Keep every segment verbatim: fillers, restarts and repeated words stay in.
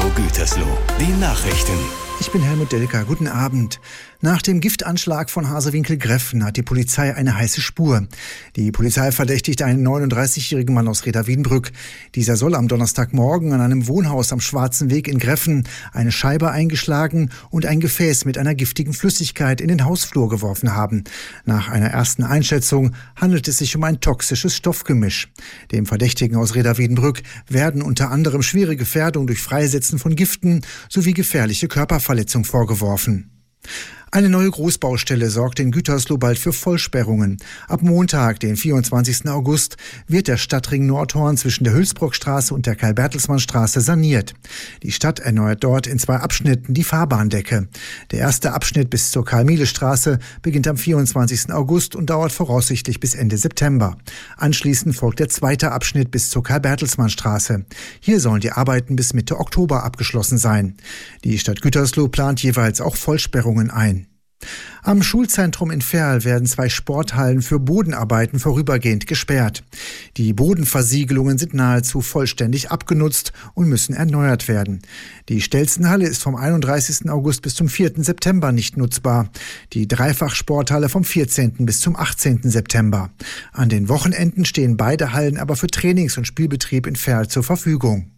Gütersloh, die Nachrichten. Ich bin Helmut Delka. Guten Abend. Nach dem Giftanschlag von Harsewinkel-Greffen hat die Polizei eine heiße Spur. Die Polizei verdächtigt einen neununddreißigjährigen Mann aus Reda-Wiedenbrück. Dieser soll am Donnerstagmorgen an einem Wohnhaus am Schwarzen Weg in Greffen eine Scheibe eingeschlagen und ein Gefäß mit einer giftigen Flüssigkeit in den Hausflur geworfen haben. Nach einer ersten Einschätzung handelt es sich um ein toxisches Stoffgemisch. Dem Verdächtigen aus Reda-Wiedenbrück werden unter anderem schwere Gefährdung durch Freisetzen von Giften sowie gefährliche Körperverletzung vorgeworfen. Eine neue Großbaustelle sorgt in Gütersloh bald für Vollsperrungen. Ab Montag, den vierundzwanzigsten August, wird der Stadtring Nordhorn zwischen der Hülsbrockstraße und der Karl-Bertelsmann-Straße saniert. Die Stadt erneuert dort in zwei Abschnitten die Fahrbahndecke. Der erste Abschnitt bis zur Karl-Miele-Straße beginnt am vierundzwanzigsten August und dauert voraussichtlich bis Ende September. Anschließend folgt der zweite Abschnitt bis zur Karl-Bertelsmann-Straße. Hier sollen die Arbeiten bis Mitte Oktober abgeschlossen sein. Die Stadt Gütersloh plant jeweils auch Vollsperrungen ein. Am Schulzentrum in Verl werden zwei Sporthallen für Bodenarbeiten vorübergehend gesperrt. Die Bodenversiegelungen sind nahezu vollständig abgenutzt und müssen erneuert werden. Die Stelzenhalle ist vom einunddreißigsten August bis zum vierten September nicht nutzbar. Die Dreifachsporthalle vom vierzehnten bis zum achtzehnten September. An den Wochenenden stehen beide Hallen aber für Trainings- und Spielbetrieb in Verl zur Verfügung.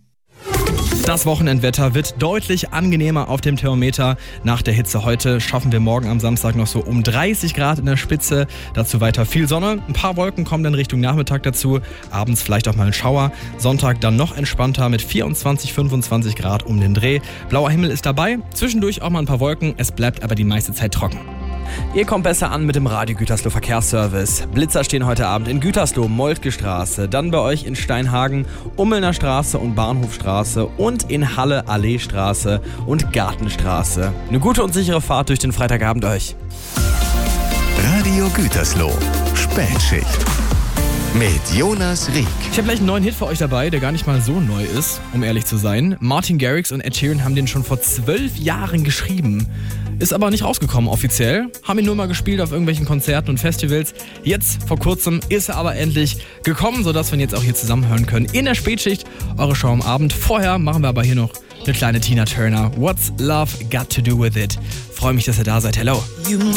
Das Wochenendwetter wird deutlich angenehmer auf dem Thermometer. Nach der Hitze heute schaffen wir morgen am Samstag noch so um dreißig Grad in der Spitze. Dazu weiter viel Sonne. Ein paar Wolken kommen dann Richtung Nachmittag dazu. Abends vielleicht auch mal ein Schauer. Sonntag dann noch entspannter mit vierundzwanzig, fünfundzwanzig Grad um den Dreh. Blauer Himmel ist dabei. Zwischendurch auch mal ein paar Wolken. Es bleibt aber die meiste Zeit trocken. Ihr kommt besser an mit dem Radio Gütersloh Verkehrsservice. Blitzer stehen heute Abend in Gütersloh, Moltke Straße, dann bei euch in Steinhagen, Ummelner Straße und Bahnhofstraße und in Halle Alleestraße und Gartenstraße. Eine gute und sichere Fahrt durch den Freitagabend euch. Radio Gütersloh, Spätschicht. Mit Jonas Rieck. Ich habe gleich einen neuen Hit für euch dabei, der gar nicht mal so neu ist, um ehrlich zu sein. Martin Garrix und Ed Sheeran haben den schon vor zwölf Jahren geschrieben. Ist aber nicht rausgekommen offiziell. Haben ihn nur mal gespielt auf irgendwelchen Konzerten und Festivals. Jetzt, vor kurzem, ist er aber endlich gekommen, sodass wir ihn jetzt auch hier zusammen hören können. In der Spätschicht, eure Show am Abend. Vorher machen wir aber hier noch eine kleine Tina Turner. What's Love Got to Do With It? Freue mich, dass ihr da seid. Hello. You